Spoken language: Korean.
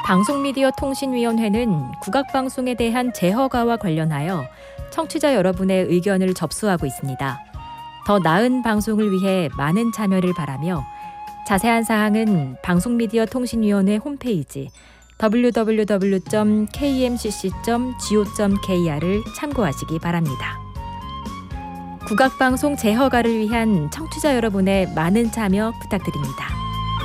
방송미디어통신위원회는 국악방송에 대한 재허가와 관련하여 청취자 여러분의 의견을 접수하고 있습니다. 더 나은 방송을 위해 많은 참여를 바라며 자세한 사항은 방송미디어통신위원회 홈페이지 www.kmcc.go.kr을 참고하시기 바랍니다. 국악방송 재허가를 위한 청취자 여러분의 많은 참여 부탁드립니다.